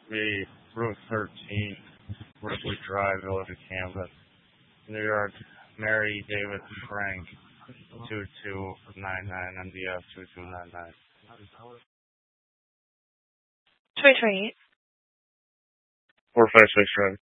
be Route 13, Ripley Drive, Village of Camden, New York, Mary David Frank, 2299, MDF 2299. 2028. 456 Drive.